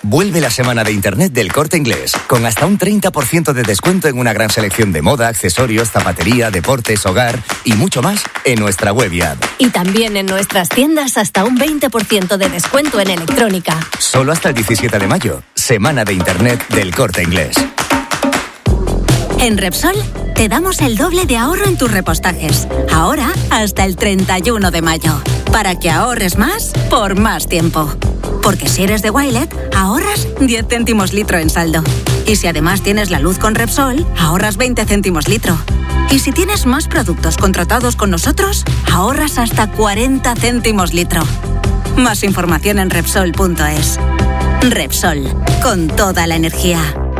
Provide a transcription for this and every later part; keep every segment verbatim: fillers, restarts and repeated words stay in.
Vuelve la semana de Internet del Corte Inglés, con hasta un treinta por ciento de descuento en una gran selección de moda, accesorios, zapatería, deportes, hogar y mucho más en nuestra web y app. Y también en nuestras tiendas hasta un veinte por ciento de descuento en electrónica. Solo hasta el diecisiete de mayo, semana de Internet del Corte Inglés. En Repsol te damos el doble de ahorro en tus repostajes. Ahora hasta el treinta y uno de mayo. Para que ahorres más por más tiempo. Porque si eres de Wilet, ahorras diez céntimos litro en saldo. Y si además tienes la luz con Repsol, ahorras veinte céntimos litro. Y si tienes más productos contratados con nosotros, ahorras hasta cuarenta céntimos litro. Más información en Repsol punto es. Repsol, con toda la energía.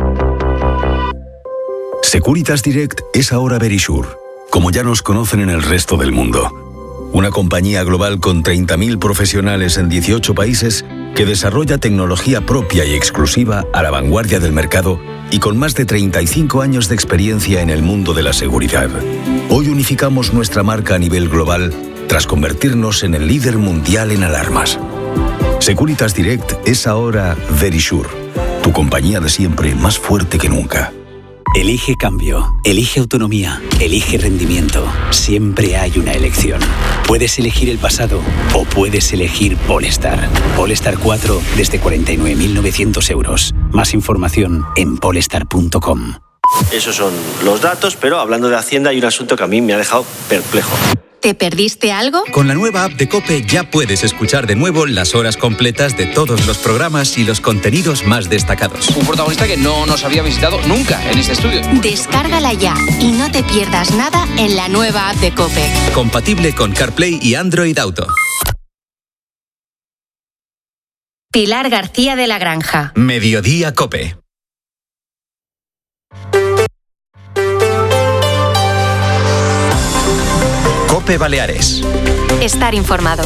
Securitas Direct es ahora Verisure, como ya nos conocen en el resto del mundo. Una compañía global con treinta mil profesionales en dieciocho países que desarrolla tecnología propia y exclusiva a la vanguardia del mercado y con más de treinta y cinco años de experiencia en el mundo de la seguridad. Hoy unificamos nuestra marca a nivel global tras convertirnos en el líder mundial en alarmas. Securitas Direct es ahora Verisure, tu compañía de siempre más fuerte que nunca. Elige cambio, elige autonomía, elige rendimiento. Siempre hay una elección. Puedes elegir el pasado o puedes elegir Polestar. Polestar cuatro desde cuarenta y nueve mil novecientos euros. Más información en polestar punto com. Esos son los datos, pero hablando de Hacienda hay un asunto que a mí me ha dejado perplejo. ¿Te perdiste algo? Con la nueva app de COPE ya puedes escuchar de nuevo las horas completas de todos los programas y los contenidos más destacados. Un protagonista que no nos había visitado nunca en este estudio. Descárgala ya y no te pierdas nada en la nueva app de COPE. Compatible con CarPlay y Android Auto. Pilar García de la Granja. Mediodía COPE. COPE Baleares. Estar informado.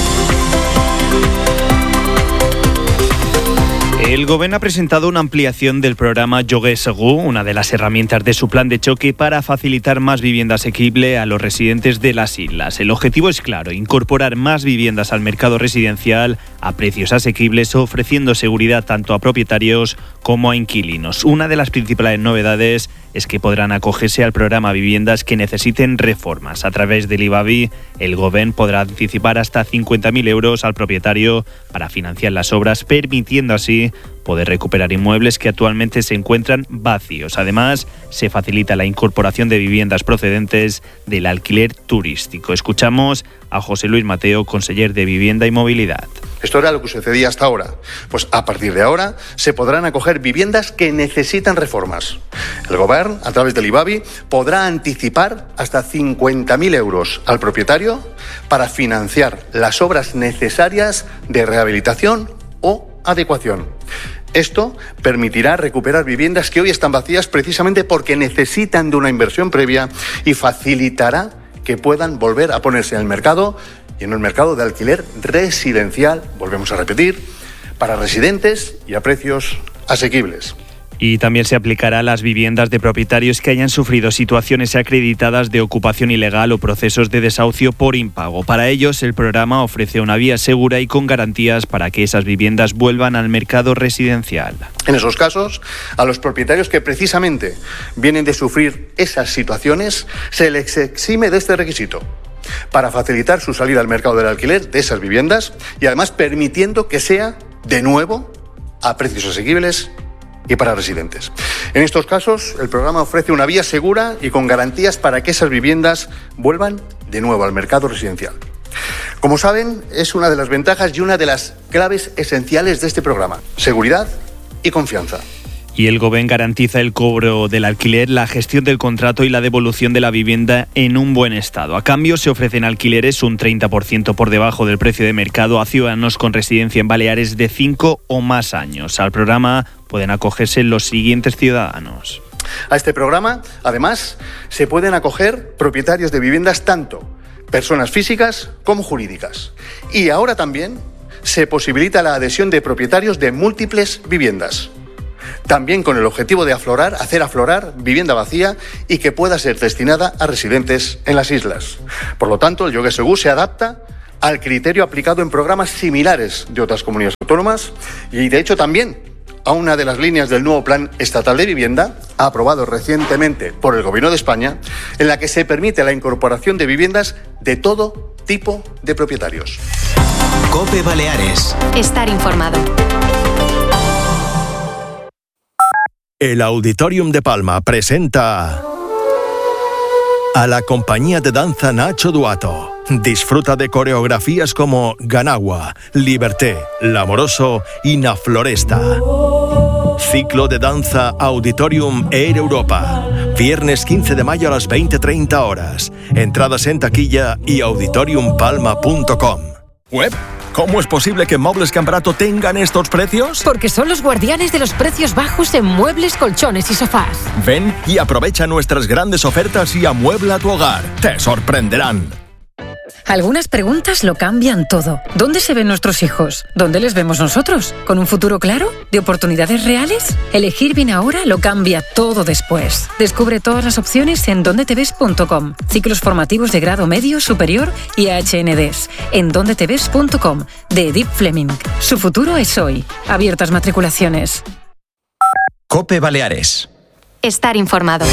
El Gobierno ha presentado una ampliación del programa Lloguer Segur, una de las herramientas de su plan de choque para facilitar más vivienda asequible a los residentes de las islas. El objetivo es claro, incorporar más viviendas al mercado residencial a precios asequibles, ofreciendo seguridad tanto a propietarios como a inquilinos. Una de las principales novedades es que podrán acogerse al programa viviendas que necesiten reformas. A través del IVABI, el Gobierno podrá anticipar hasta cincuenta mil euros al propietario para financiar las obras, permitiendo así poder recuperar inmuebles que actualmente se encuentran vacíos. Además, se facilita la incorporación de viviendas procedentes del alquiler turístico. Escuchamos a José Luis Mateo, conseller de Vivienda y Movilidad. Esto era lo que sucedía hasta ahora. Pues a partir de ahora se podrán acoger viviendas que necesitan reformas. El Gobierno, a través del IVABI, podrá anticipar hasta cincuenta mil euros al propietario para financiar las obras necesarias de rehabilitación o adecuación. Esto permitirá recuperar viviendas que hoy están vacías precisamente porque necesitan de una inversión previa y facilitará que puedan volver a ponerse en el mercado y en el mercado de alquiler residencial, volvemos a repetir, para residentes y a precios asequibles. Y también se aplicará a las viviendas de propietarios que hayan sufrido situaciones acreditadas de ocupación ilegal o procesos de desahucio por impago. Para ellos, el programa ofrece una vía segura y con garantías para que esas viviendas vuelvan al mercado residencial. En esos casos, a los propietarios que precisamente vienen de sufrir esas situaciones, se les exime de este requisito para facilitar su salida al mercado del alquiler de esas viviendas y además permitiendo que sea, de nuevo, a precios asequibles y para residentes. En estos casos, el programa ofrece una vía segura y con garantías para que esas viviendas vuelvan de nuevo al mercado residencial. Como saben, es una de las ventajas y una de las claves esenciales de este programa: seguridad y confianza. Y el Gobierno garantiza el cobro del alquiler, la gestión del contrato y la devolución de la vivienda en un buen estado. A cambio, se ofrecen alquileres un treinta por ciento por debajo del precio de mercado a ciudadanos con residencia en Baleares de cinco o más años. Al programa pueden acogerse los siguientes ciudadanos. A este programa, además, se pueden acoger propietarios de viviendas tanto personas físicas como jurídicas. Y ahora también se posibilita la adhesión de propietarios de múltiples viviendas. También con el objetivo de aflorar, hacer aflorar vivienda vacía y que pueda ser destinada a residentes en las islas. Por lo tanto, el Lloguer Segur se adapta al criterio aplicado en programas similares de otras comunidades autónomas y, de hecho, también a una de las líneas del nuevo Plan Estatal de Vivienda, aprobado recientemente por el Gobierno de España, en la que se permite la incorporación de viviendas de todo tipo de propietarios. COPE Baleares. Estar informado. El Auditorium de Palma presenta a la compañía de danza Nacho Duato. Disfruta de coreografías como Ganagua, Liberté, L'Amoroso y Na Floresta. Ciclo de danza Auditorium Air Europa. Viernes quince de mayo a las veinte treinta horas. Entradas en taquilla y auditorium palma punto com. ¿Web? ¿Cómo es posible que Muebles Camprato tengan estos precios? Porque son los guardianes de los precios bajos en muebles, colchones y sofás. Ven y aprovecha nuestras grandes ofertas y amuebla tu hogar. Te sorprenderán. Algunas preguntas lo cambian todo. ¿Dónde se ven nuestros hijos? ¿Dónde les vemos nosotros? ¿Con un futuro claro? ¿De oportunidades reales? Elegir bien ahora lo cambia todo después. Descubre todas las opciones en donde te ves punto com. Ciclos formativos de grado medio, superior y H N Ds. En donde te ves punto com, de Edith Fleming. Su futuro es hoy. Abiertas matriculaciones. COPE Baleares. Estar informado.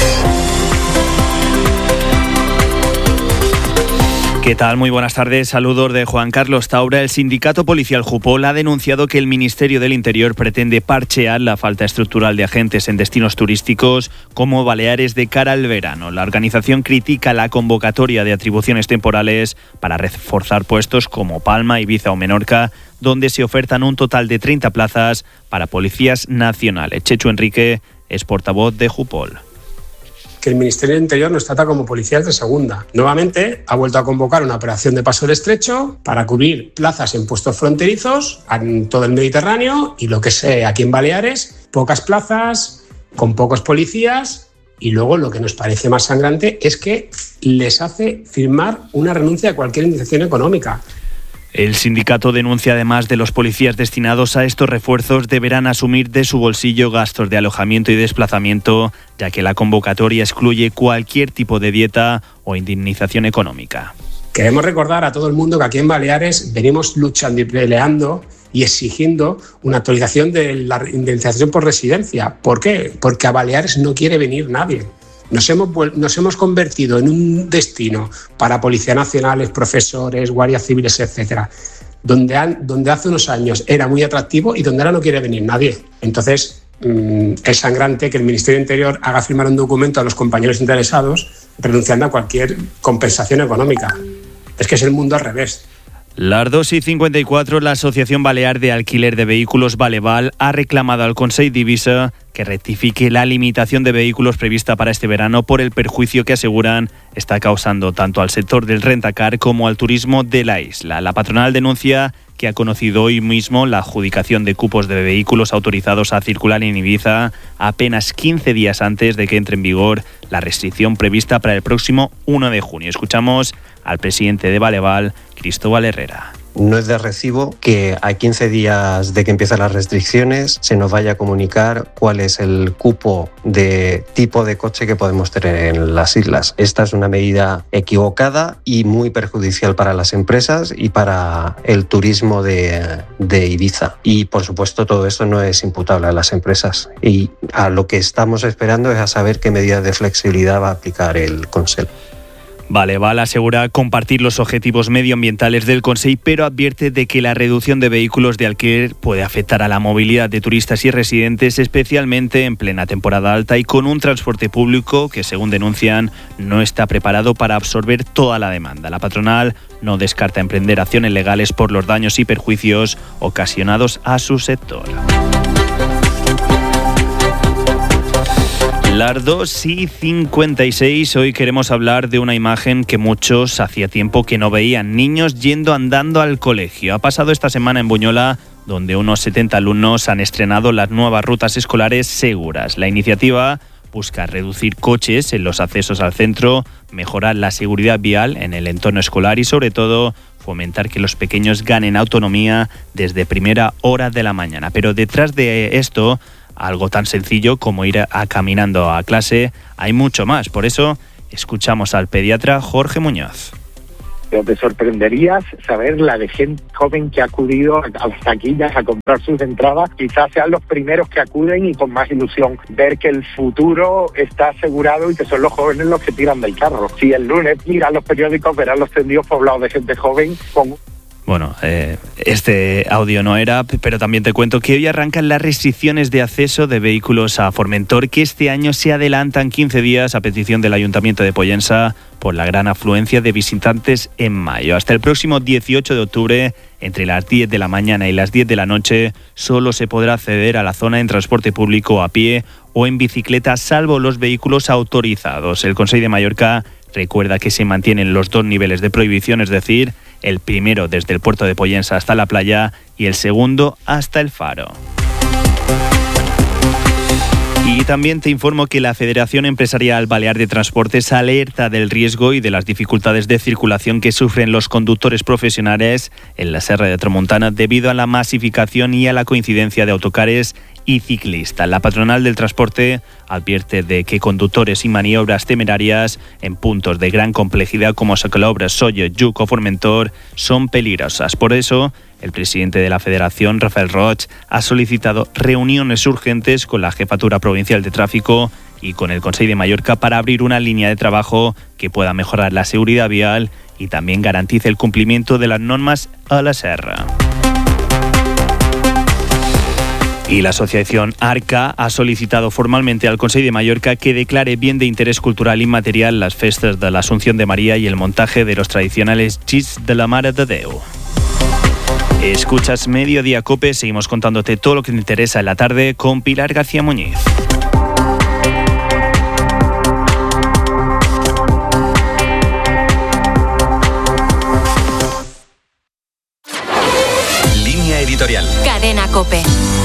¿Qué tal? Muy buenas tardes. Saludos de Juan Carlos Taura. El sindicato policial Jupol ha denunciado que el Ministerio del Interior pretende parchear la falta estructural de agentes en destinos turísticos como Baleares de cara al verano. La organización critica la convocatoria de atribuciones temporales para reforzar puestos como Palma, Ibiza o Menorca, donde se ofertan un total de treinta plazas para policías nacionales. Chechu Enrique es portavoz de Jupol. Que el Ministerio del Interior nos trata como policías de segunda. Nuevamente ha vuelto a convocar una operación de paso del estrecho para cubrir plazas en puestos fronterizos en todo el Mediterráneo y lo que sé aquí en Baleares, pocas plazas, con pocos policías, y luego lo que nos parece más sangrante es que les hace firmar una renuncia a cualquier indemnización económica. El sindicato denuncia además de los policías destinados a estos refuerzos deberán asumir de su bolsillo gastos de alojamiento y desplazamiento, ya que la convocatoria excluye cualquier tipo de dieta o indemnización económica. Queremos recordar a todo el mundo que aquí en Baleares venimos luchando y peleando y exigiendo una actualización de la indemnización por residencia. ¿Por qué? Porque a Baleares no quiere venir nadie. Nos hemos, nos hemos convertido en un destino para policías nacionales, profesores, guardias civiles, etcétera, donde, han, donde hace unos años era muy atractivo y donde ahora no quiere venir nadie. Entonces, mmm, es sangrante que el Ministerio del Interior haga firmar un documento a los compañeros interesados renunciando a cualquier compensación económica. Es que es el mundo al revés. Las dos y cincuenta y cuatro, la Asociación Balear de Alquiler de Vehículos Baleval ha reclamado al Consell d'Eivissa que rectifique la limitación de vehículos prevista para este verano por el perjuicio que aseguran está causando tanto al sector del rentacar como al turismo de la isla. La patronal denuncia que ha conocido hoy mismo la adjudicación de cupos de vehículos autorizados a circular en Ibiza apenas quince días antes de que entre en vigor la restricción prevista para el próximo uno de junio. Escuchamos al presidente de Baleval, Cristóbal Herrera. No es de recibo que a quince días de que empiezan las restricciones se nos vaya a comunicar cuál es el cupo de tipo de coche que podemos tener en las islas. Esta es una medida equivocada y muy perjudicial para las empresas y para el turismo de, de Ibiza. Y por supuesto todo esto no es imputable a las empresas. Y a lo que estamos esperando es a saber qué medidas de flexibilidad va a aplicar el Consell. Baleval asegura compartir los objetivos medioambientales del Consell, pero advierte de que la reducción de vehículos de alquiler puede afectar a la movilidad de turistas y residentes, especialmente en plena temporada alta y con un transporte público que, según denuncian, no está preparado para absorber toda la demanda. La patronal no descarta emprender acciones legales por los daños y perjuicios ocasionados a su sector. Las dos y cincuenta y seis, hoy queremos hablar de una imagen que muchos hacía tiempo que no veían: niños yendo andando al colegio. Ha pasado esta semana en Buñola, donde unos setenta alumnos han estrenado las nuevas rutas escolares seguras. La iniciativa busca reducir coches en los accesos al centro, mejorar la seguridad vial en el entorno escolar y, sobre todo, fomentar que los pequeños ganen autonomía desde primera hora de la mañana. Pero detrás de esto, algo tan sencillo como ir a, a caminando a clase, hay mucho más. Por eso escuchamos al pediatra Jorge Muñoz. Pero te sorprenderías saber la de gente joven que ha acudido a las taquillas a comprar sus entradas. Quizás sean los primeros que acuden y con más ilusión ver que el futuro está asegurado y que son los jóvenes los que tiran del carro. Si el lunes miran los periódicos, verán los tendidos poblados de gente joven con... Bueno, eh, este audio no era, pero también te cuento que hoy arrancan las restricciones de acceso de vehículos a Formentor, que este año se adelantan quince días a petición del Ayuntamiento de Pollensa por la gran afluencia de visitantes en mayo. Hasta el próximo dieciocho de octubre, entre las diez de la mañana y las diez de la noche, solo se podrá acceder a la zona en transporte público a pie o en bicicleta, salvo los vehículos autorizados. El Consell de Mallorca recuerda que se mantienen los dos niveles de prohibición, es decir, el primero desde el puerto de Pollensa hasta la playa y el segundo hasta el faro. Y también te informo que la Federación Empresarial Balear de Transportes alerta del riesgo y de las dificultades de circulación que sufren los conductores profesionales en la Serra de Tramuntana debido a la masificación y a la coincidencia de autocares y ciclistas. La patronal del transporte advierte de que conductores y maniobras temerarias en puntos de gran complejidad como Sacalobra, Solla, Lluc o Formentor son peligrosas. Por eso, el presidente de la Federación, Rafael Roig, ha solicitado reuniones urgentes con la Jefatura Provincial de Tráfico y con el Consell de Mallorca para abrir una línea de trabajo que pueda mejorar la seguridad vial y también garantice el cumplimiento de las normas a la serra. Y la asociación ARCA ha solicitado formalmente al Consell de Mallorca que declare bien de interés cultural inmaterial las festas de la Asunción de María y el montaje de los tradicionales Gits de la Mare de Déu. Escuchas Mediodía Cope, seguimos contándote todo lo que te interesa en la tarde con Pilar García Muñiz. Línea editorial. Cadena Cope.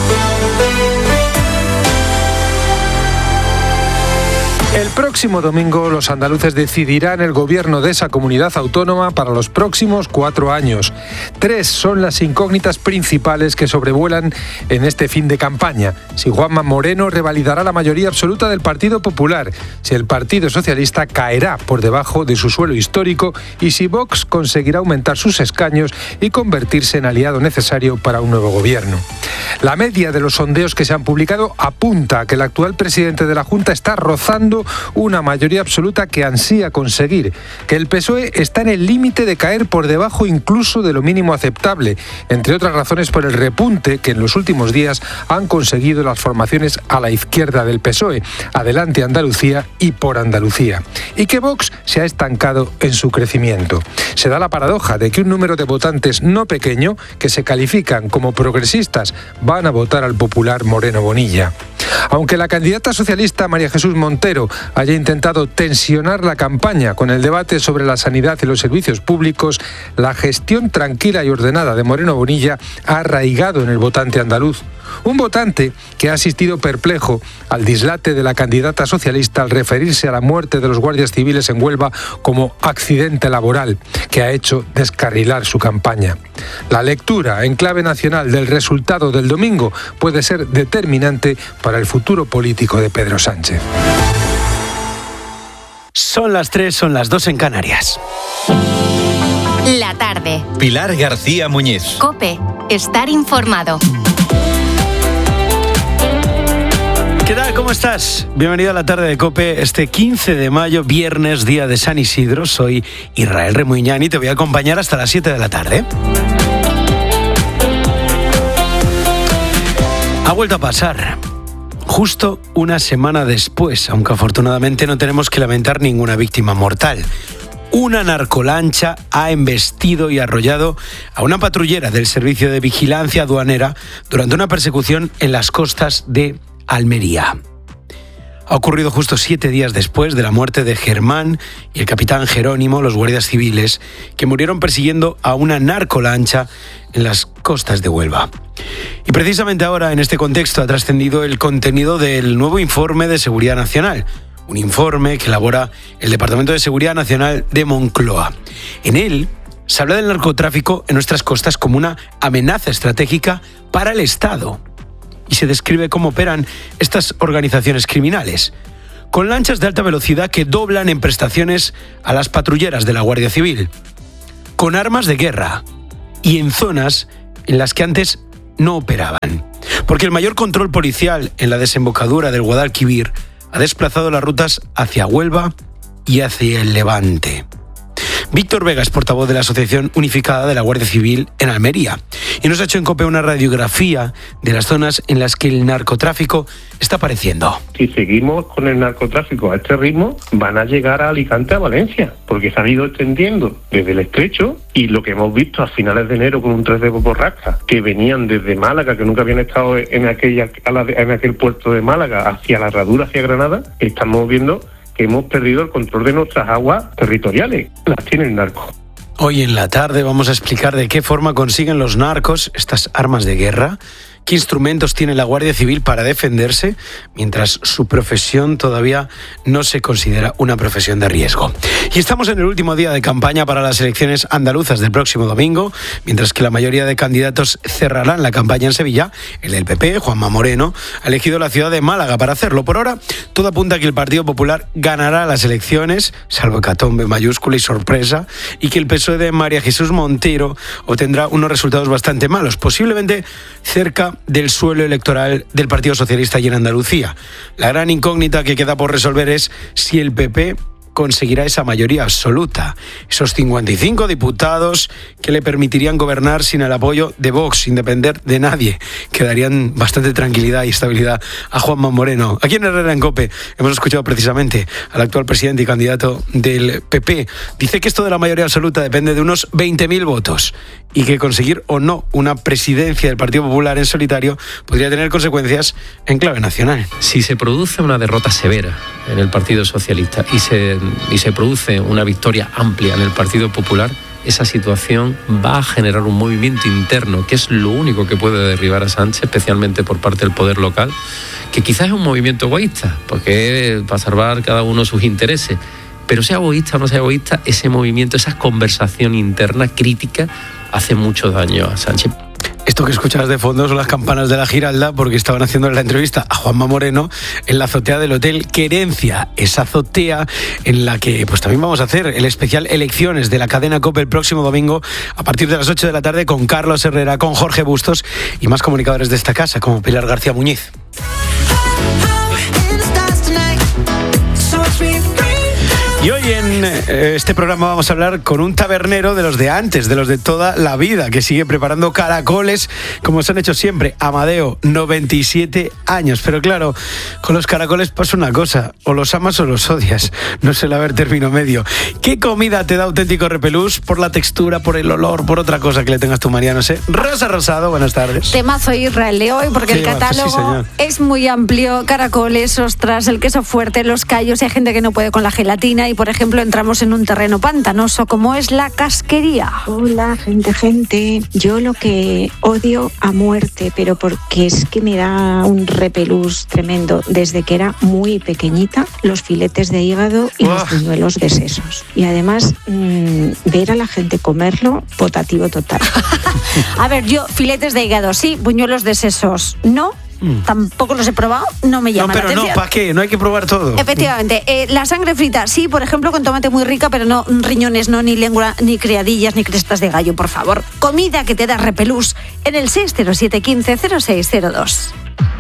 El próximo domingo los andaluces decidirán el gobierno de esa comunidad autónoma para los próximos cuatro años. Tres son las incógnitas principales que sobrevuelan en este fin de campaña. Si Juanma Moreno revalidará la mayoría absoluta del Partido Popular, si el Partido Socialista caerá por debajo de su suelo histórico y si Vox conseguirá aumentar sus escaños y convertirse en aliado necesario para un nuevo gobierno. La media de los sondeos que se han publicado apunta a que el actual presidente de la Junta está rozando una mayoría absoluta que ansía conseguir, que el P S O E está en el límite de caer por debajo incluso de lo mínimo aceptable, entre otras razones por el repunte que en los últimos días han conseguido las formaciones a la izquierda del P S O E, Adelante Andalucía y Por Andalucía, y que Vox se ha estancado en su crecimiento. Se da la paradoja de que un número de votantes no pequeño, que se califican como progresistas, van a votar al popular Moreno Bonilla. Aunque la candidata socialista María Jesús Montero haya intentado tensionar la campaña con el debate sobre la sanidad y los servicios públicos, la gestión tranquila y ordenada de Moreno Bonilla ha arraigado en el votante andaluz. Un votante que ha asistido perplejo al dislate de la candidata socialista al referirse a la muerte de los guardias civiles en Huelva como accidente laboral, que ha hecho descarrilar su campaña. La lectura en clave nacional del resultado del domingo puede ser determinante para el futuro político de Pedro Sánchez. Son las tres, son las dos en Canarias. La tarde. Pilar García Muñiz. Cope, estar informado. ¿Qué tal? ¿Cómo estás? Bienvenido a la tarde de COPE, este quince de mayo, viernes, día de San Isidro. Soy Israel Remuñán y te voy a acompañar hasta las siete de la tarde. Ha vuelto a pasar, justo una semana después, aunque afortunadamente no tenemos que lamentar ninguna víctima mortal. Una narcolancha ha embestido y arrollado a una patrullera del Servicio de Vigilancia Aduanera durante una persecución en las costas de Almería. Ha ocurrido justo siete días después de la muerte de Germán y el capitán Jerónimo, los guardias civiles, que murieron persiguiendo a una narcolancha en las costas de Huelva. Y precisamente ahora, en este contexto, ha trascendido el contenido del nuevo informe de Seguridad Nacional, un informe que elabora el Departamento de Seguridad Nacional de Moncloa. En él se habla del narcotráfico en nuestras costas como una amenaza estratégica para el Estado. Y se describe cómo operan estas organizaciones criminales, con lanchas de alta velocidad que doblan en prestaciones a las patrulleras de la Guardia Civil. con armas de guerra y en zonas en las que antes no operaban. Porque el mayor control policial en la desembocadura del Guadalquivir ha desplazado las rutas hacia Huelva y hacia el Levante. Víctor Vega es portavoz de la Asociación Unificada de la Guardia Civil en Almería y nos ha hecho en COPE una radiografía de las zonas en las que el narcotráfico está apareciendo. Si seguimos con el narcotráfico a este ritmo, van a llegar a Alicante, a Valencia, porque se han ido extendiendo desde el Estrecho y lo que hemos visto a finales de enero con un tres de borrasca, que venían desde Málaga, que nunca habían estado en, aquella, en aquel puerto de Málaga, hacia la Herradura, hacia Granada, estamos viendo que hemos perdido el control de nuestras aguas territoriales. Las tiene el narco. Hoy en la tarde vamos a explicar de qué forma consiguen los narcos estas armas de guerra, qué instrumentos tiene la Guardia Civil para defenderse, mientras su profesión todavía no se considera una profesión de riesgo. Y estamos en el último día de campaña para las elecciones andaluzas del próximo domingo, mientras que la mayoría de candidatos cerrarán la campaña en Sevilla. El del P P, Juanma Moreno, ha elegido la ciudad de Málaga para hacerlo. Por ahora, todo apunta a que el Partido Popular ganará las elecciones, salvo hecatombe mayúscula y sorpresa, y que el P S O E de María Jesús Montero obtendrá unos resultados bastante malos, posiblemente cerca del suelo electoral del Partido Socialista y en Andalucía. La gran incógnita que queda por resolver es si el P P conseguirá esa mayoría absoluta, esos cincuenta y cinco diputados que le permitirían gobernar sin el apoyo de Vox, sin depender de nadie, que darían bastante tranquilidad y estabilidad a Juanma Moreno. Aquí en Herrera en COPE hemos escuchado precisamente al actual presidente y candidato del P P. Dice que esto de la mayoría absoluta depende de unos veinte mil votos y que conseguir o no una presidencia del Partido Popular en solitario podría tener consecuencias en clave nacional. Si se produce una derrota severa en el Partido Socialista y se, y se produce una victoria amplia en el Partido Popular, esa situación va a generar un movimiento interno, que es lo único que puede derribar a Sánchez, especialmente por parte del poder local, que quizás es un movimiento egoísta, porque es para salvar cada uno sus intereses. Pero sea egoísta o no sea egoísta, ese movimiento, esa conversación interna crítica hace mucho daño a Sánchez. Esto que escuchas de fondo son las campanas de la Giralda, porque estaban haciendo la entrevista a Juanma Moreno en la azotea del Hotel Querencia, esa azotea en la que pues también vamos a hacer el especial Elecciones de la cadena COPE el próximo domingo a partir de las ocho de la tarde con Carlos Herrera, con Jorge Bustos y más comunicadores de esta casa como Pilar García Muñiz. Y hoy en este programa vamos a hablar con un tabernero de los de antes, de los de toda la vida, que sigue preparando caracoles como se han hecho siempre. Amadeo, noventa y siete años. Pero claro, con los caracoles pasa una cosa, o los amas o los odias. No suele haber término medio. ¿Qué comida te da auténtico repelús? Por la textura, por el olor, por otra cosa que le tengas tú, María, no sé. Rosa Rosado, buenas tardes. Temazo Israel de hoy, porque sí, el catálogo sí, es muy amplio. Caracoles, ostras, el queso fuerte, los callos, hay gente que no puede con la gelatina y, por ejemplo, entramos en un terreno pantanoso como es la casquería. Hola, gente, gente. Yo lo que odio a muerte, pero porque es que me da un repelús tremendo desde que era muy pequeñita, los filetes de hígado y oh. los buñuelos de sesos. Y además, mmm, ver a la gente comerlo, potativo total. A ver, yo filetes de hígado sí, buñuelos de sesos no. Tampoco los he probado, no me llama no, pero la atención. No, ¿para qué? No hay que probar todo. Efectivamente. Eh, la sangre frita, sí, por ejemplo, con tomate muy rica, pero no riñones, no, ni lengua, ni criadillas, ni crestas de gallo, por favor. Comida que te da repelús en el seis cero siete uno cinco cero seis cero dos.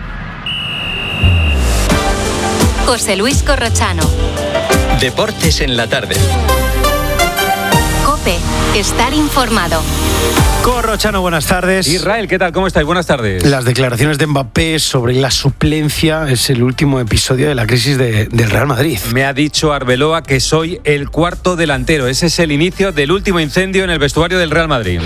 José Luis Corrochano. Deportes en la tarde. COPE. Estar informado. Corrochano, buenas tardes. Israel, ¿qué tal? ¿Cómo estáis? Buenas tardes. Las declaraciones de Mbappé sobre la suplencia es el último episodio de la crisis de, del Real Madrid. Me ha dicho Arbeloa que soy el cuarto delantero. Ese es el inicio del último incendio en el vestuario del Real Madrid.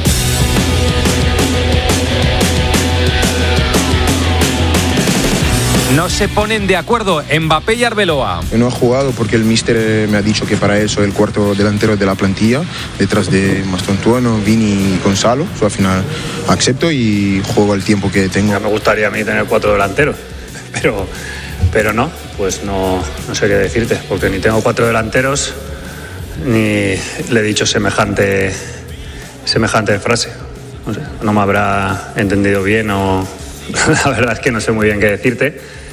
No se ponen de acuerdo Mbappé y Arbeloa. No he jugado porque el míster me ha dicho que para él soy el cuarto delantero de la plantilla, detrás de Mastontuono, Vini y Gonzalo. So, al final acepto y juego el tiempo que tengo. Ya me gustaría a mí tener cuatro delanteros, pero, pero no, pues no, no sé qué decirte, porque ni tengo cuatro delanteros ni le he dicho semejante, semejante frase. No sé, no me habrá entendido bien o la verdad es que no sé muy bien qué decirte.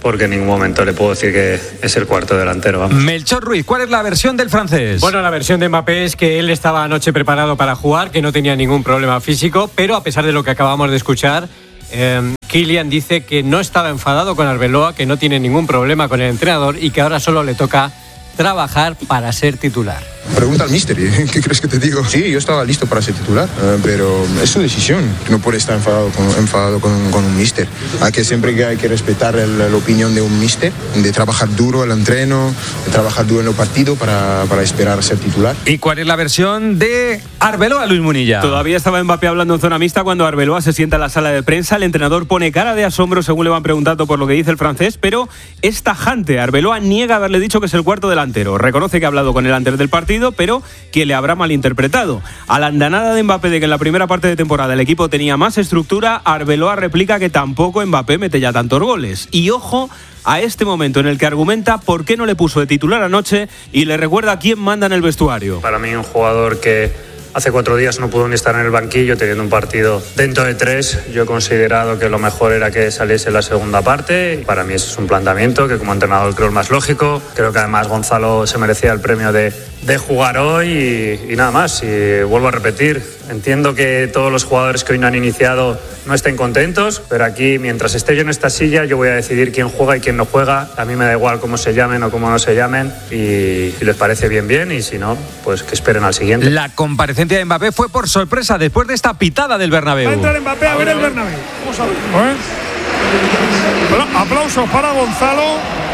porque en ningún momento le puedo decir que es el cuarto delantero. Vamos. Melchor Ruiz, ¿cuál es la versión del francés? Bueno, la versión de Mbappé es que él estaba anoche preparado para jugar, que no tenía ningún problema físico, pero a pesar de lo que acabamos de escuchar, eh, Kylian dice que no estaba enfadado con Arbeloa, que no tiene ningún problema con el entrenador y que ahora solo le toca trabajar para ser titular. Pregunta al míster, ¿qué crees que te digo? Sí, yo estaba listo para ser titular, uh, pero es su decisión. No puede estar enfadado con, enfadado con, con un míster. Hay que siempre que hay que respetar el, la opinión de un míster, de trabajar duro el entreno, de trabajar duro en los partidos para, para esperar a ser titular. ¿Y cuál es la versión de Arbeloa, Luis Munilla? Todavía estaba Mbappé hablando en zona mixta cuando Arbeloa se sienta en la sala de prensa. El entrenador pone cara de asombro según le van preguntando por lo que dice el francés, pero es tajante. Arbeloa niega haberle dicho que es el cuarto delantero. Reconoce que ha hablado con él antes del partido, pero que le habrá malinterpretado. A la andanada de Mbappé de que en la primera parte de temporada el equipo tenía más estructura, Arbeloa replica que tampoco Mbappé mete ya tantos goles. Y ojo a este momento en el que argumenta por qué no le puso de titular anoche y le recuerda quién manda en el vestuario. Para mí un jugador que hace cuatro días no pudo ni estar en el banquillo teniendo un partido dentro de tres. Yo he considerado que lo mejor era que saliese la segunda parte. Y para mí ese es un planteamiento que como entrenador creo el más lógico. Creo que además Gonzalo se merecía el premio de, de jugar hoy y, y nada más. Y vuelvo a repetir, entiendo que todos los jugadores que hoy no han iniciado no estén contentos, pero aquí mientras esté yo en esta silla yo voy a decidir quién juega y quién no juega. A mí me da igual cómo se llamen o cómo no se llamen y si les parece bien, bien y si no, pues que esperen al siguiente. La comparecencia de Mbappé fue por sorpresa después de esta pitada del Bernabéu. Va a entrar Mbappé a ver el Bernabéu. Vamos a verlo, ¿eh? Bueno, aplausos para Gonzalo.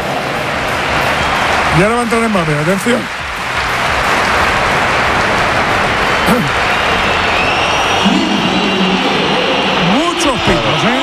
Y ahora va a entrar Mbappé, atención. Muchos pitos, ¿eh?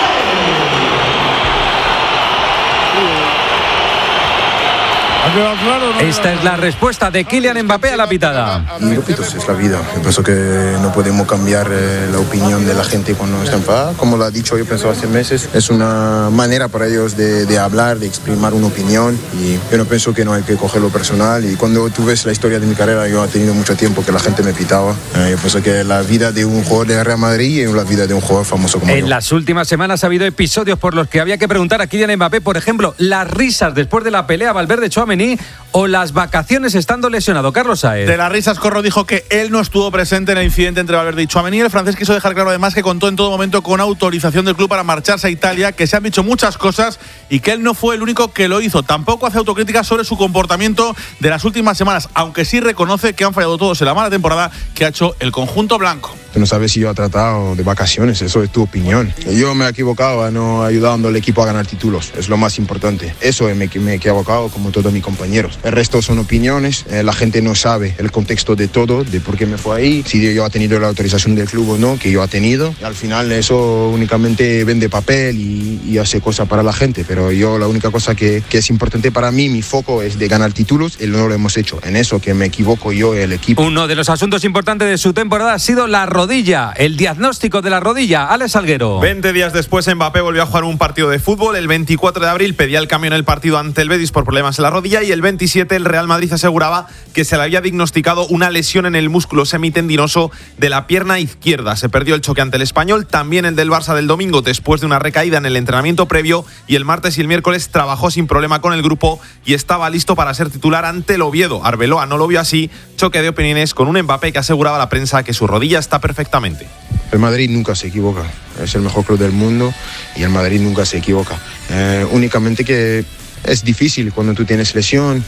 Claro, no, Esta es la respuesta de Kylian Mbappé a la pitada. Y los pitos es la vida. Yo pienso que no podemos cambiar eh, la opinión de la gente cuando está enfadada. Como lo ha dicho yo pienso hace meses, es una manera para ellos de, de hablar, de exprimir una opinión y yo no pienso que no hay que cogerlo personal. Y cuando tú ves la historia de mi carrera, yo he tenido mucho tiempo que la gente me pitaba. Eh, yo pienso que la vida de un jugador de Real Madrid es la vida de un jugador famoso como en yo. En las últimas semanas ha habido episodios por los que había que preguntar a Kylian Mbappé, por ejemplo, las risas después de la pelea Valverde-Tchouaméni o las vacaciones estando lesionado. Carlos Saez. De las risas, Corro dijo que él no estuvo presente en el incidente entre Valverde y Tchouaméni. El francés quiso dejar claro además que contó en todo momento con autorización del club para marcharse a Italia, que se han dicho muchas cosas y que él no fue el único que lo hizo. Tampoco hace autocrítica sobre su comportamiento de las últimas semanas, aunque sí reconoce que han fallado todos en la mala temporada que ha hecho el conjunto blanco. Tú no sabes si yo he tratado de vacaciones, eso es tu opinión. Yo me he equivocado, no ayudando al equipo a ganar títulos, es lo más importante. Eso me, me he equivocado como todos mis compañeros. El resto son opiniones, eh, la gente no sabe el contexto de todo, de por qué me fue ahí, si yo he tenido la autorización del club o no, que yo he tenido. Y al final eso únicamente vende papel y, y hace cosas para la gente, pero yo la única cosa que, que es importante para mí, mi foco es de ganar títulos y no lo hemos hecho. En eso que me equivoco yo y el equipo. Uno de los asuntos importantes de su temporada ha sido la rodilla, el diagnóstico de la rodilla. Alex Salguero. veinte días después Mbappé volvió a jugar un partido de fútbol. El veinticuatro de abril pedía el cambio en el partido ante el Betis por problemas en la rodilla y el veintisiete el Real Madrid aseguraba que se le había diagnosticado una lesión en el músculo semitendinoso de la pierna izquierda. Se perdió el choque ante el Español, también el del Barça del domingo después de una recaída en el entrenamiento previo y el martes y el miércoles trabajó sin problema con el grupo y estaba listo para ser titular ante el Oviedo. Arbeloa no lo vio así, choque de opiniones con un Mbappé que aseguraba a la prensa que su rodilla está perfectamente. El Madrid nunca se equivoca, es el mejor club del mundo y el Madrid nunca se equivoca. Eh, únicamente que es difícil cuando tú tienes lesión.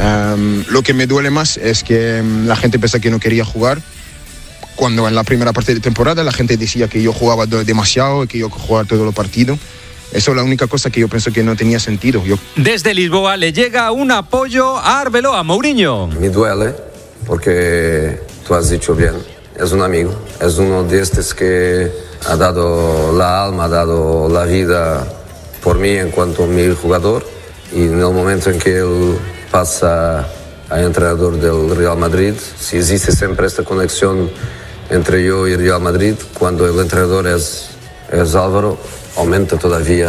Um, lo que me duele más es que um, la gente piensa que no quería jugar. Cuando en la primera parte de temporada la gente decía que yo jugaba demasiado y que yo jugaba todos los partidos. Eso es la única cosa que yo pienso que no tenía sentido. Yo... Desde Lisboa le llega un apoyo a Arbeloa, Mourinho. Me duele porque tú has dicho bien, es un amigo, es uno de estos que ha dado la alma, ha dado la vida por mí en cuanto a mi jugador. Y en el momento en que él pasa a entrenador del Real Madrid, si existe siempre esta conexión entre yo y Real Madrid, cuando el entrenador es, es Álvaro, aumenta todavía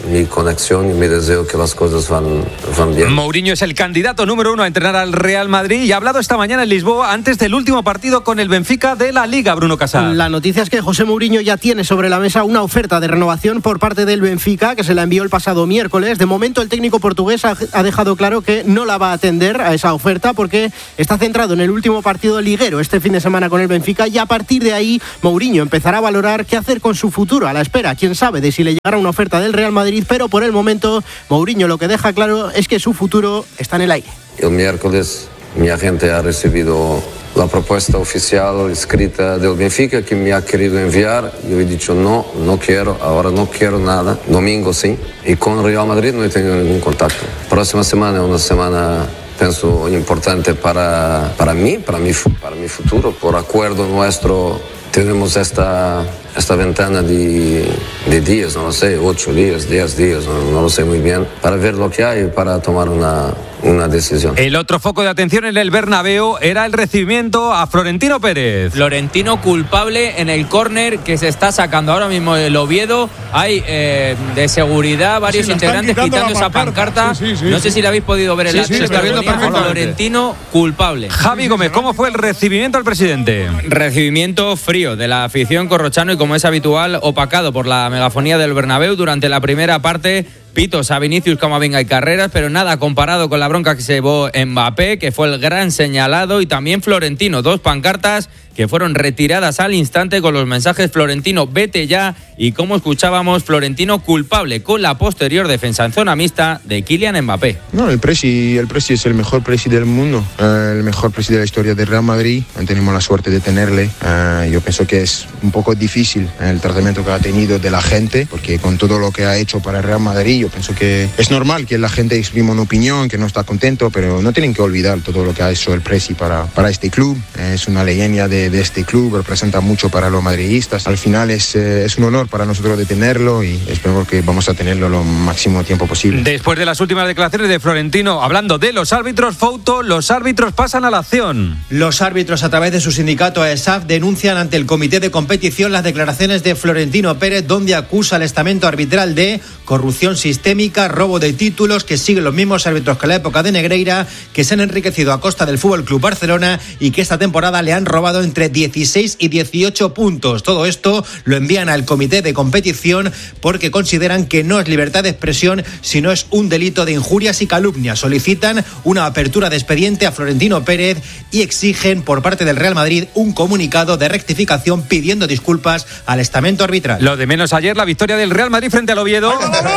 mi conexión y mi deseo que las cosas van, van bien. Mourinho es el candidato número uno a entrenar al Real Madrid y ha hablado esta mañana en Lisboa antes del último partido con el Benfica de la Liga, Bruno Casal. La noticia es que José Mourinho ya tiene sobre la mesa una oferta de renovación por parte del Benfica, que se la envió el pasado miércoles. De momento el técnico portugués ha, ha dejado claro que no la va a atender a esa oferta porque está centrado en el último partido liguero este fin de semana con el Benfica, y a partir de ahí Mourinho empezará a valorar qué hacer con su futuro, a la espera, quién sabe, de si le llegará una oferta del Real Madrid, pero por el momento Mourinho lo que deja claro es que su futuro está en el aire. El miércoles mi agente ha recibido la propuesta oficial escrita del Benfica que me ha querido enviar. Yo he dicho no, no quiero, ahora no quiero nada. Domingo sí. Y con Real Madrid no he tenido ningún contacto. Próxima semana es una semana, pienso, importante para, para mí, para mi, para mi futuro. Por acuerdo nuestro tenemos esta, esta ventana de, de días, no lo sé, ocho días, diez días, no, no lo sé muy bien, para ver lo que hay y para tomar una, una decisión. El otro foco de atención en el Bernabéu era el recibimiento a Florentino Pérez. Florentino culpable en el córner que se está sacando ahora mismo el Oviedo. Hay eh, de seguridad varios sí, integrantes quitando, quitando esa pancarta. Sí, sí, sí, no sé si la habéis podido ver en sí, la sí, se está viendo perfectamente. Florentino culpable. Javi Gómez, ¿cómo fue el recibimiento al presidente? Recibimiento frío de la afición corrochano y, como es habitual, opacado por la megafonía del Bernabéu durante la primera parte. Pitos a Vinicius, Camavinga y Carreras, pero nada comparado con la bronca que se llevó Mbappé, que fue el gran señalado, y también Florentino. Dos pancartas que fueron retiradas al instante con los mensajes Florentino, vete ya, y como escuchábamos, Florentino culpable con la posterior defensa en zona mixta de Kylian Mbappé. No, el Presi, el Presi es el mejor Presi del mundo, eh, el mejor Presi de la historia del Real Madrid. Tenemos la suerte de tenerle. Eh, yo pienso que es un poco difícil el tratamiento que ha tenido de la gente, porque con todo lo que ha hecho para el Real Madrid, yo pienso que es normal que la gente exprima una opinión, que no está contento, pero no tienen que olvidar todo lo que ha hecho el Presi para, para este club. Eh, es una leyenda de, de este club, representa mucho para los madridistas. Al final es, eh, es un honor para nosotros de tenerlo y espero que vamos a tenerlo lo máximo tiempo posible. Después de las últimas declaraciones de Florentino, hablando de los árbitros, Fouto, los árbitros pasan a la acción. Los árbitros, a través de su sindicato A E S A F, denuncian ante el comité de competición las declaraciones de Florentino Pérez, donde acusa al estamento arbitral de corrupción sistémica, robo de títulos, que siguen los mismos árbitros que en la época de Negreira, que se han enriquecido a costa del F C Barcelona y que esta temporada le han robado entre dieciséis y dieciocho puntos. Todo esto lo envían al comité de competición porque consideran que no es libertad de expresión, sino es un delito de injurias y calumnias. Solicitan una apertura de expediente a Florentino Pérez y exigen por parte del Real Madrid un comunicado de rectificación pidiendo disculpas al estamento arbitral. Lo de menos ayer, la victoria del Real Madrid frente al Oviedo.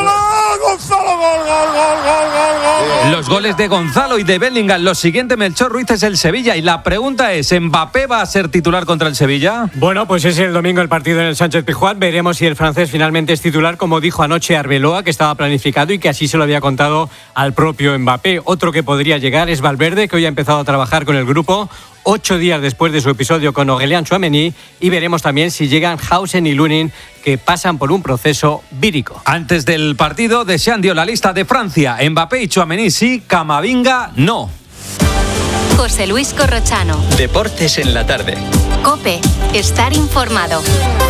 Gonzalo, gol, gol, gol, gol, gol, gol. Los goles de Gonzalo y de Bellingham. Lo siguiente, Melchor Ruiz, es el Sevilla. Y la pregunta es, ¿Mbappé va a ser titular contra el Sevilla? Bueno, pues es el domingo el partido en el Sánchez-Pizjuán. Veremos si el francés finalmente es titular, como dijo anoche Arbeloa, que estaba planificado y que así se lo había contado al propio Mbappé. Otro que podría llegar es Valverde, que hoy ha empezado a trabajar con el grupo ocho días después de su episodio con Aurélien Tchouaméni, y veremos también si llegan Hausen y Lunin, que pasan por un proceso vírico. Antes del partido, Deschamps dio la lista de Francia. Mbappé y Tchouaméni sí, Camavinga no. José Luis Corrochano. Deportes en la tarde. COPE. Estar informado.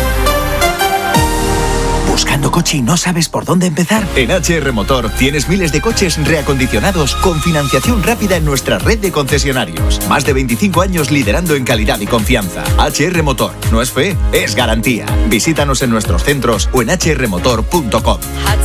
¿Buscando coche y no sabes por dónde empezar? En H R Motor tienes miles de coches reacondicionados con financiación rápida en nuestra red de concesionarios. Más de veinticinco años liderando en calidad y confianza. H R Motor. No es fe, es garantía. Visítanos en nuestros centros o en h r motor punto com.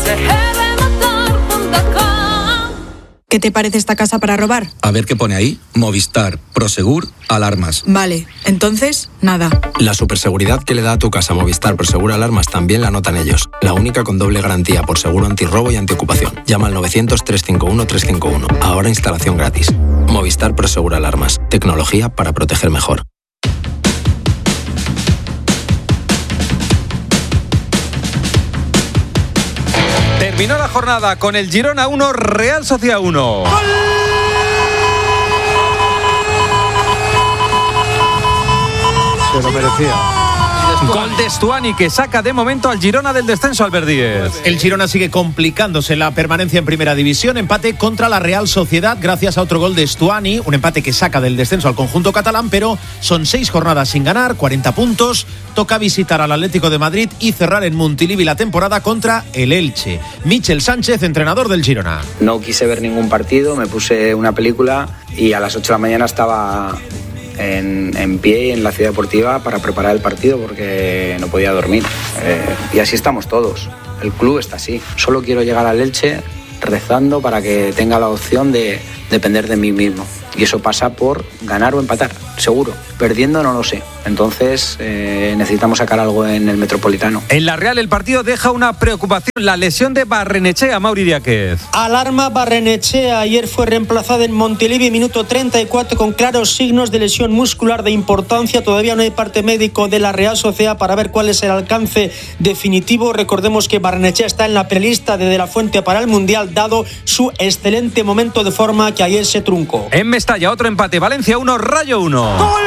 ¿Qué te parece esta casa para robar? A ver qué pone ahí. Movistar, Prosegur, alarmas. Vale, entonces, nada. La superseguridad que le da a tu casa Movistar Prosegur Alarmas también la notan ellos. La única con doble garantía por seguro antirrobo y antiocupación. Llama al novecientos, trescientos cincuenta y uno, trescientos cincuenta y uno. Ahora instalación gratis. Movistar Prosegur Alarmas. Tecnología para proteger mejor. Terminó la jornada con el Girona uno, Real Sociedad uno. Se lo merecía. Gol de Stuani que saca de momento al Girona del descenso, Albert Díez. El Girona sigue complicándose la permanencia en primera división. Empate contra la Real Sociedad gracias a otro gol de Stuani. Un empate que saca del descenso al conjunto catalán, pero son seis jornadas sin ganar, cuarenta puntos. Toca visitar al Atlético de Madrid y cerrar en Montilivi la temporada contra el Elche. Michel Sánchez, entrenador del Girona. No quise ver ningún partido, me puse una película y a las ocho de la mañana estaba en, en pie en la ciudad deportiva para preparar el partido porque no podía dormir. Eh, y así estamos todos. El club está así. Solo quiero llegar al Elche rezando para que tenga la opción de depender de mí mismo. Y eso pasa por ganar o empatar, seguro. Perdiendo no lo sé. Entonces eh, necesitamos sacar algo en el Metropolitano. En la Real el partido deja una preocupación. La lesión de Barrenechea, Mauri Díaz. Alarma Barrenechea. Ayer fue reemplazada en Montilivi, minuto treinta y cuatro, con claros signos de lesión muscular de importancia. Todavía no hay parte médico de la Real Sociedad para ver cuál es el alcance definitivo. Recordemos que Barrenechea está en la prelista de De La Fuente para el Mundial, dado su excelente momento de forma que ayer se truncó. En Mestalla, otro empate. Valencia uno, Rayo uno. ¡Gol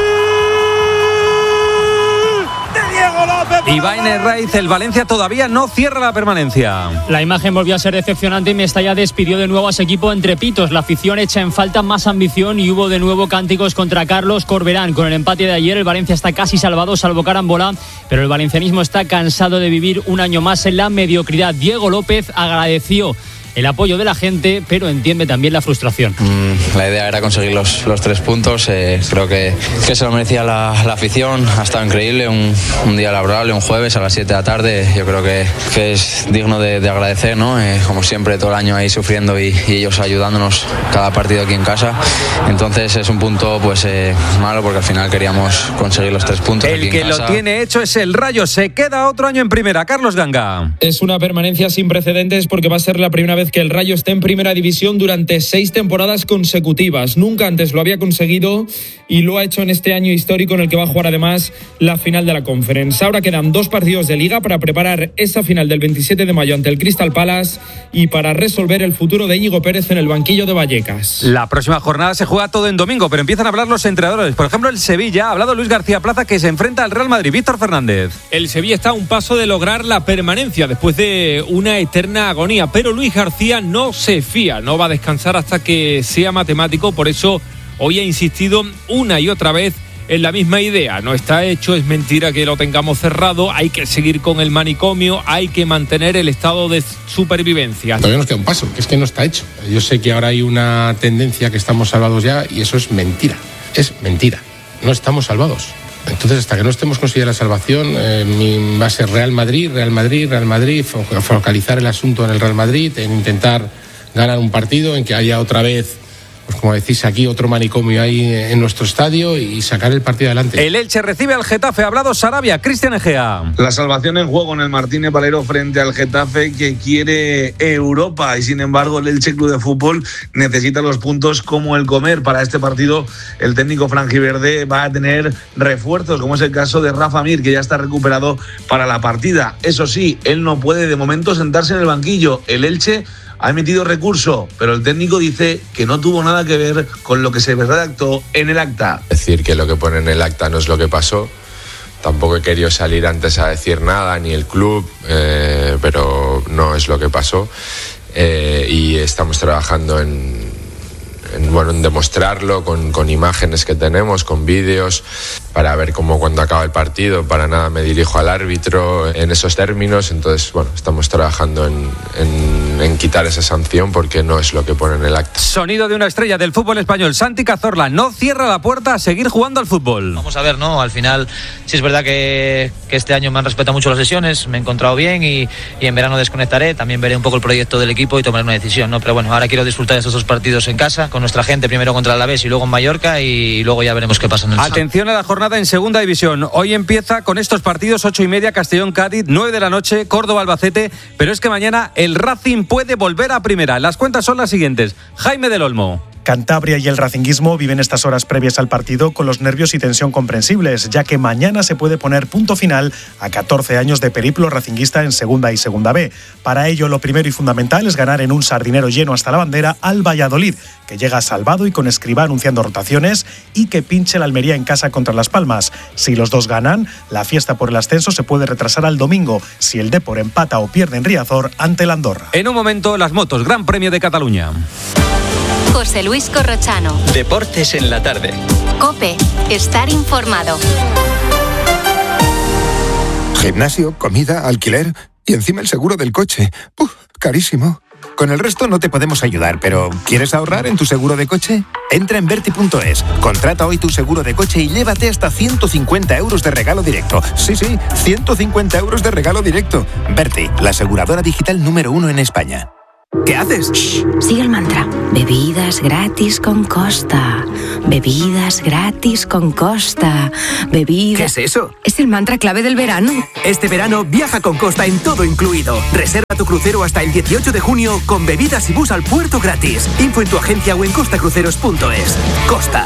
de Diego López! Iván Herraiz, el Valencia todavía no cierra la permanencia. La imagen volvió a ser decepcionante y Mestalla despidió de nuevo a su equipo entre pitos. La afición echa en falta más ambición y hubo de nuevo cánticos contra Carlos Corberán. Con el empate de ayer, el Valencia está casi salvado, salvo Carambola, pero el valencianismo está cansado de vivir un año más en la mediocridad. Diego López agradeció el apoyo de la gente, pero entiende también la frustración. Mm, la idea era conseguir los, los tres puntos. Eh, creo que, que se lo merecía la, la afición. Ha estado increíble, un, un día laborable, un jueves a las siete de la tarde. Yo creo que, que es digno de, de agradecer, ¿no? Eh, como siempre, todo el año ahí sufriendo y, y ellos ayudándonos cada partido aquí en casa. Entonces es un punto pues eh, malo porque al final queríamos conseguir los tres puntos. El aquí que en casa. lo tiene hecho es el Rayo. Se queda otro año en primera. Carlos Ganga. Es una permanencia sin precedentes porque va a ser la primera vez que el Rayo esté en primera división durante seis temporadas consecutivas. Nunca antes lo había conseguido y lo ha hecho en este año histórico en el que va a jugar además la final de la Conference. Ahora quedan dos partidos de Liga para preparar esa final del veintisiete de mayo ante el Crystal Palace y para resolver el futuro de Íñigo Pérez en el banquillo de Vallecas. La próxima jornada se juega todo en domingo, pero empiezan a hablar los entrenadores. Por ejemplo, el Sevilla, ha hablado Luis García Plaza, que se enfrenta al Real Madrid. Víctor Fernández. El Sevilla está a un paso de lograr la permanencia después de una eterna agonía, pero Luis García no se fía, no va a descansar hasta que sea matemático. Por eso hoy ha insistido una y otra vez en la misma idea. No está hecho, es mentira que lo tengamos cerrado, hay que seguir con el manicomio, hay que mantener el estado de supervivencia. Todavía nos queda un paso, que es que no está hecho. Yo sé que ahora hay una tendencia que estamos salvados ya y eso es mentira, es mentira, no estamos salvados. Entonces, hasta que no estemos consiguiendo la salvación, eh, mi, va a ser Real Madrid, Real Madrid, Real Madrid, focalizar el asunto en el Real Madrid, en intentar ganar un partido, en que haya otra vez, pues como decís aquí, otro manicomio ahí en nuestro estadio y sacar el partido adelante. El Elche recibe al Getafe, ha hablado Sarabia. Cristian Egea. La salvación en juego en el Martínez Valero frente al Getafe, que quiere Europa, y sin embargo el Elche Club de Fútbol necesita los puntos como el comer. Para este partido el técnico franjiverde va a tener refuerzos, como es el caso de Rafa Mir, que ya está recuperado para la partida. Eso sí, él no puede de momento sentarse en el banquillo. El Elche ha emitido recurso, pero el técnico dice que no tuvo nada que ver con lo que se redactó en el acta. Decir que lo que pone en el acta no es lo que pasó. Tampoco he querido salir antes a decir nada, ni el club, eh, pero no es lo que pasó. Eh, y estamos trabajando en, en, bueno, en demostrarlo con, con imágenes que tenemos, con vídeos, para ver cómo cuando acaba el partido, para nada me dirijo al árbitro en esos términos. Entonces, bueno, estamos trabajando en, en, en quitar esa sanción porque no es lo que pone en el acta. Sonido de una estrella del fútbol español, Santi Cazorla, no cierra la puerta a seguir jugando al fútbol. Vamos a ver, ¿no? Al final, sí es verdad que, que este año me han respetado mucho las lesiones, me he encontrado bien y, y en verano desconectaré, también veré un poco el proyecto del equipo y tomaré una decisión, ¿no? Pero bueno, ahora quiero disfrutar de estos dos partidos en casa, con nuestra gente, primero contra el Alavés y luego en Mallorca, y luego ya veremos qué pasa en el sábado. Atención a la jornada en segunda división. Hoy empieza con estos partidos: ocho y media Castellón-Cádiz, nueve de la noche Córdoba-Albacete, pero es que mañana el Racing puede volver a primera. Las cuentas son las siguientes: Jaime del Olmo. Cantabria y el racinguismo viven estas horas previas al partido con los nervios y tensión comprensibles, ya que mañana se puede poner punto final a catorce años de periplo racinguista en Segunda y Segunda B. Para ello, lo primero y fundamental es ganar en un sardinero lleno hasta la bandera al Valladolid, que llega salvado y con Escribá anunciando rotaciones, y que pinche la Almería en casa contra Las Palmas. Si los dos ganan, la fiesta por el ascenso se puede retrasar al domingo, si el Depor empata o pierde en Riazor ante el Andorra. En un momento, las motos, Gran Premio de Cataluña. José Luis Corrochano. Deportes en la tarde. COPE. Estar informado. Gimnasio, comida, alquiler y encima el seguro del coche. ¡Uf! Carísimo. Con el resto no te podemos ayudar, pero ¿quieres ahorrar en tu seguro de coche? Entra en Berti punto es, contrata hoy tu seguro de coche y llévate hasta ciento cincuenta euros de regalo directo. Sí, sí, ciento cincuenta euros de regalo directo. Berti, la aseguradora digital número uno en España. ¿Qué haces? Shh, sigue el mantra. Bebidas gratis con Costa. Bebidas gratis con Costa. Bebidas... ¿Qué es eso? Es el mantra clave del verano. Este verano viaja con Costa en todo incluido. Reserva tu crucero hasta el dieciocho de junio con bebidas y bus al puerto gratis. Info en tu agencia o en costa cruceros punto es. Costa.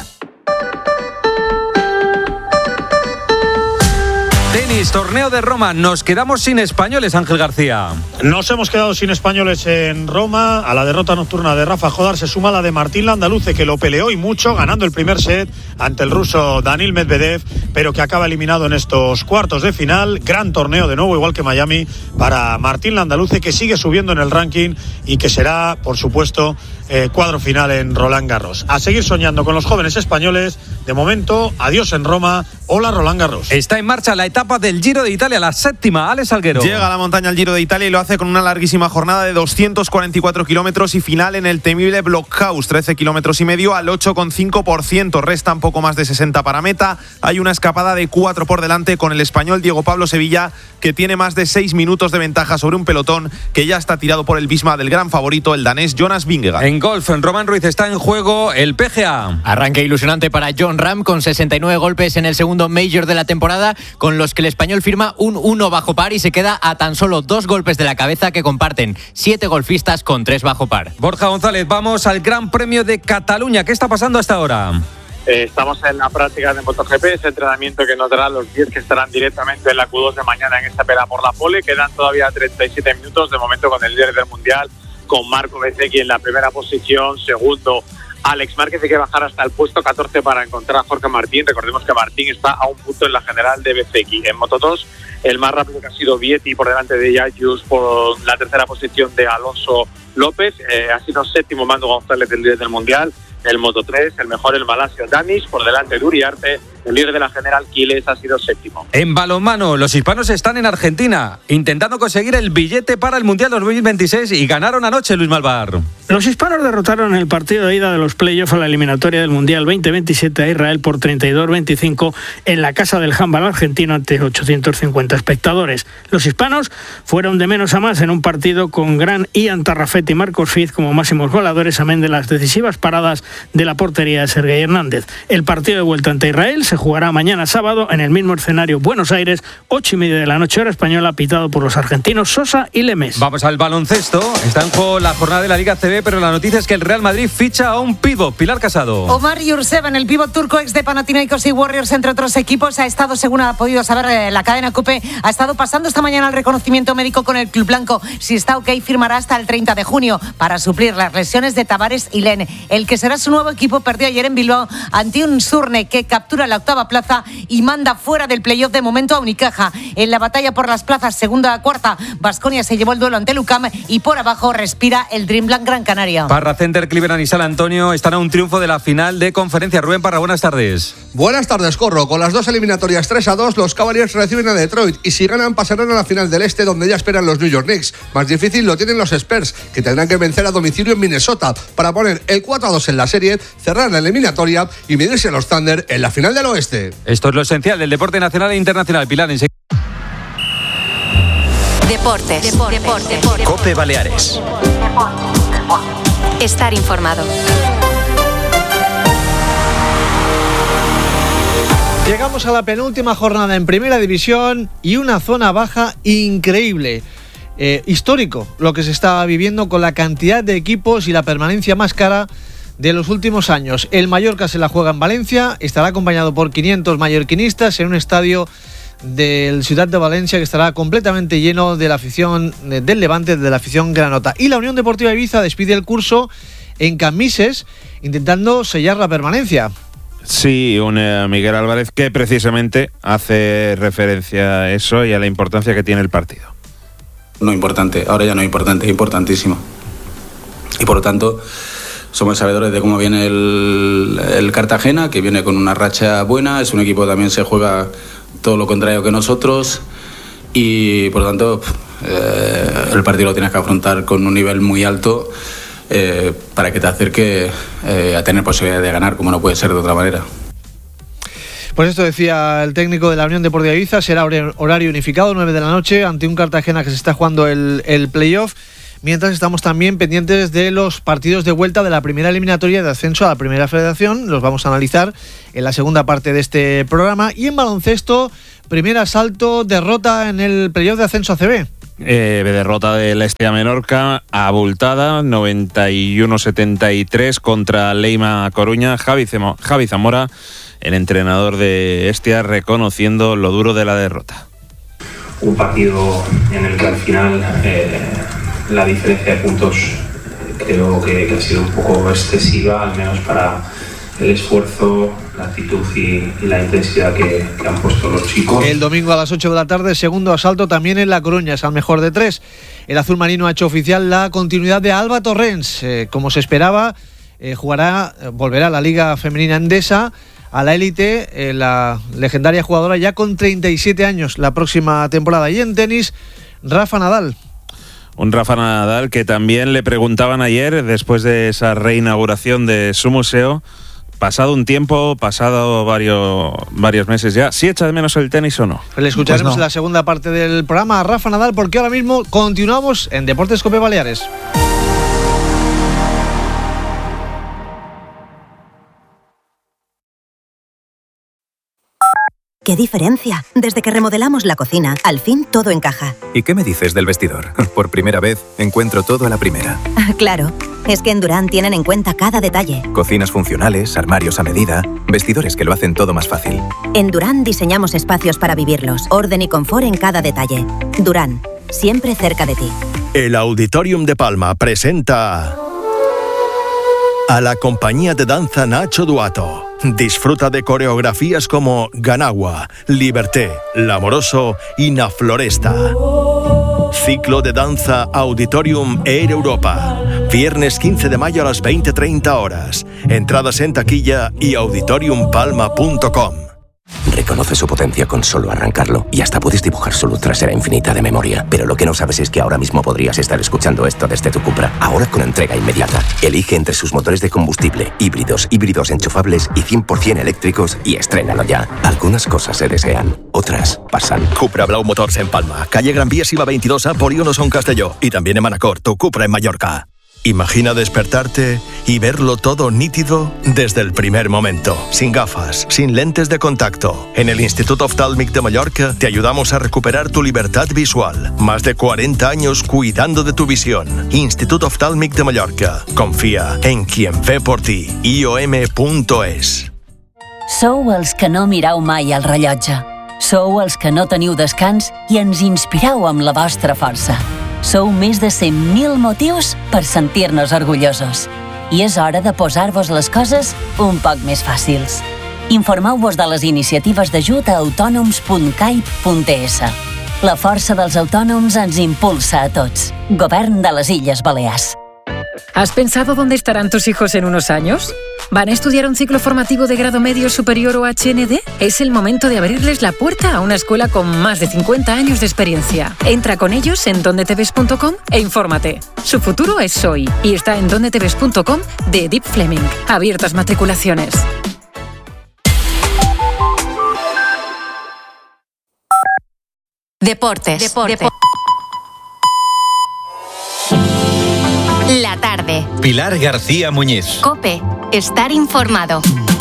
Tenis, torneo de Roma. Nos quedamos sin españoles, Ángel García. Nos hemos quedado sin españoles en Roma. A la derrota nocturna de Rafa Jodar se suma la de Martín Landaluce, que lo peleó y mucho, ganando el primer set ante el ruso Daniil Medvedev, pero que acaba eliminado en estos cuartos de final. Gran torneo de nuevo, igual que Miami, para Martín Landaluce, que sigue subiendo en el ranking y que será, por supuesto, eh, cuadro final en Roland Garros. A seguir soñando con los jóvenes españoles. De momento, adiós en Roma. Hola, Roland Garros. Está en marcha la etapa del Giro de Italia, la séptima. Alex Salguero. Llega a la montaña al Giro de Italia y lo hace con una larguísima jornada de doscientos cuarenta y cuatro kilómetros y final en el temible Blockhaus, trece kilómetros y medio al ocho coma cinco por ciento. Restan poco más de sesenta para meta. Hay una escapada de cuatro por delante con el español Diego Pablo Sevilla, que tiene más de seis minutos de ventaja sobre un pelotón que ya está tirado por el bisma del gran favorito, el danés Jonas Vingegaard. En golf, Román Ruiz, está en juego el P G A. Arranque ilusionante para Jon Rahm con sesenta y nueve golpes en el segundo Major de la temporada, con los que el español firma un uno bajo par y se queda a tan solo dos golpes de la cabeza que comparten siete golfistas con tres bajo par. Borja González, vamos al Gran Premio de Cataluña. ¿Qué está pasando hasta ahora? Eh, estamos en la práctica de MotoGP, ese entrenamiento que nos dará los diez que estarán directamente en la Q dos de mañana en esta pelea por la pole. Quedan todavía treinta y siete minutos, de momento con el líder del Mundial, con Marco Bezzecchi en la primera posición, segundo Alex Márquez. Hay que bajar hasta el puesto catorce para encontrar a Jorge Martín. Recordemos que Martín está a un punto en la general de Bezzecchi. En Moto dos, el más rápido que ha sido Vietti por delante de Yayus, por la tercera posición de Alonso López. Eh, ha sido séptimo Mando González, el líder del Mundial. El Moto tres, el mejor, el malasio Danis, por delante de Uriarte. El líder de la general, Quiles, ha sido séptimo. En balonmano, los hispanos están en Argentina intentando conseguir el billete para el Mundial dos mil veintiséis y ganaron anoche, Luis Malvar. Los hispanos derrotaron en el partido de ida de los playoffs a la eliminatoria del Mundial veinte veintisiete a Israel por treinta y dos veinticinco en la casa del handball argentino ante ochocientos cincuenta espectadores. Los hispanos fueron de menos a más en un partido con gran Ian Tarrafet y Marcos Fiz como máximos goleadores, amén de las decisivas paradas de la portería de Sergei Hernández. El partido de vuelta ante Israel se jugará mañana sábado en el mismo escenario, Buenos Aires, ocho y media de la noche hora española, pitado por los argentinos Sosa y Lemes. Vamos al baloncesto. Está en juego la jornada de la Liga C B, pero la noticia es que el Real Madrid ficha a un pívot, Pilar Casado. Omar Yurtseven, el pívot turco, ex de Panathinaikos y Warriors, entre otros equipos, ha estado, según ha podido saber eh, la cadena COPE, ha estado pasando esta mañana el reconocimiento médico con el club blanco. Si está ok, firmará hasta el treinta de junio para suplir las lesiones de Tavares y Len. El que será su nuevo equipo perdió ayer en Bilbao ante un Surne que captura la octava plaza y manda fuera del playoff de momento a Unicaja. En la batalla por las plazas segunda a cuarta, Baskonia se llevó el duelo ante Lucam y por abajo respira el Dreamland Gran Canaria. Parra Center, Cleveland y San Antonio están a un triunfo de la final de conferencia. Rubén Parra, buenas tardes. Buenas tardes, Corro. Con las dos eliminatorias tres a dos, los Cavaliers reciben a Detroit y si ganan pasarán a la final del Este, donde ya esperan los New York Knicks. Más difícil lo tienen los Spurs, que tendrán que vencer a domicilio en Minnesota para poner el cuatro a dos en la serie, cerrar la eliminatoria y medirse a los Thunder en la final del Oeste. Esto es lo esencial del deporte nacional e internacional. Pilar, enseguida. Deportes. Deportes. Deportes. Deportes. COPE Baleares. Estar informado. Llegamos a la penúltima jornada en Primera División y una zona baja increíble. Eh, histórico lo que se está viviendo con la cantidad de equipos y la permanencia más cara de los últimos años. El Mallorca se la juega en Valencia, estará acompañado por quinientos mallorquinistas en un estadio del Ciudad de Valencia que estará completamente lleno de la afición del Levante, de la afición granota. Y la Unión Deportiva Ibiza despide el curso en Camises, intentando sellar la permanencia. Sí, un eh, Miguel Álvarez que precisamente hace referencia a eso y a la importancia que tiene el partido. No importante, ahora ya no es importante, es importantísimo. Y por lo tanto, somos sabedores de cómo viene el, el Cartagena, que viene con una racha buena, es un equipo que también se juega todo lo contrario que nosotros y por lo tanto eh, el partido lo tienes que afrontar con un nivel muy alto eh, para que te acerque eh, a tener posibilidad de ganar, como no puede ser de otra manera. Pues esto decía el técnico de la Unión Deportiva Ibiza, será horario unificado, nueve de la noche, ante un Cartagena que se está jugando el, el playoff. Mientras estamos también pendientes de los partidos de vuelta de la primera eliminatoria de ascenso a la Primera Federación. Los vamos a analizar en la segunda parte de este programa. Y en baloncesto, primer asalto, derrota en el playoff de ascenso A C B. Eh, derrota del Estia Menorca abultada, noventa y uno setenta y tres contra Leima Coruña. Javi, Zemo, Javi Zamora, el entrenador de Estia, reconociendo lo duro de la derrota. Un partido en el que al final eh, la diferencia de puntos creo que, que ha sido un poco excesiva, al menos para el esfuerzo, la actitud y, y la intensidad que, que han puesto los chicos. El domingo a las ocho de la tarde, segundo asalto también en La Coruña, es al mejor de tres. El azul marino ha hecho oficial la continuidad de Alba Torrens. Eh, como se esperaba, eh, jugará, volverá a la Liga Femenina Endesa, a la élite, eh, la legendaria jugadora ya con treinta y siete años la próxima temporada. Y en tenis, Rafa Nadal. Un Rafa Nadal que también le preguntaban ayer, después de esa reinauguración de su museo, pasado un tiempo, pasado varios, varios meses ya, ¿sí echa de menos el tenis o no? Le escucharemos Pues no. en la segunda parte del programa a Rafa Nadal, porque ahora mismo continuamos en Deportes Cope Baleares. ¡Qué diferencia! Desde que remodelamos la cocina, al fin todo encaja. ¿Y qué me dices del vestidor? Por primera vez, encuentro todo a la primera. Claro, es que en Durán tienen en cuenta cada detalle. Cocinas funcionales, armarios a medida, vestidores que lo hacen todo más fácil. En Durán diseñamos espacios para vivirlos, orden y confort en cada detalle. Durán, siempre cerca de ti. El Auditorium de Palma presenta a la compañía de danza Nacho Duato. Disfruta de coreografías como Ganagua, Liberté, L'Amoroso y Na Floresta. Ciclo de danza Auditorium Air Europa. Viernes quince de mayo a las veinte treinta horas. Entradas en taquilla y auditorium palma punto com. Reconoce su potencia con solo arrancarlo y hasta puedes dibujar su luz trasera infinita de memoria. Pero lo que no sabes es que ahora mismo podrías estar escuchando esto desde tu Cupra. Ahora con entrega inmediata. Elige entre sus motores de combustible, híbridos, híbridos enchufables y cien por ciento eléctricos y estrénalo ya. Algunas cosas se desean, otras pasan. Cupra Blau Motors en Palma, calle Gran Vía Siva veintidós A, Polígono Son Castelló. Y también en Manacor, tu Cupra en Mallorca. Imagina despertarte y verlo todo nítido desde el primer momento, sin gafas, sin lentes de contacto. En el Instituto Oftálmic de Mallorca te ayudamos a recuperar tu libertad visual. Más de cuarenta años cuidando de tu visión. Instituto Oftálmic de Mallorca. Confía en quien ve por ti. I O M punto es. Sou els que no mirau mai el rellotge. Sou els que no teniu descans i ens inspirau amb la vostra força. Sou més de cent mil motius per sentir-nos orgullosos. I és hora de posar-vos les coses un poc més fàcils. Informeu-vos de les iniciatives d'ajut a autònoms punt caip punt es. La força dels autònoms ens impulsa a tots. Govern de les Illes Balears. ¿Has pensado dónde estarán tus hijos en unos años? ¿Van a estudiar un ciclo formativo de grado medio superior o H N D? Es el momento de abrirles la puerta a una escuela con más de cincuenta años de experiencia. Entra con ellos en donde te ves punto com e infórmate. Su futuro es hoy y está en donde te ves punto com de Deep Fleming. Abiertas matriculaciones. Deportes. Deportes. Depor- La tarde. Pilar García Muñiz. COPE. Estar informado.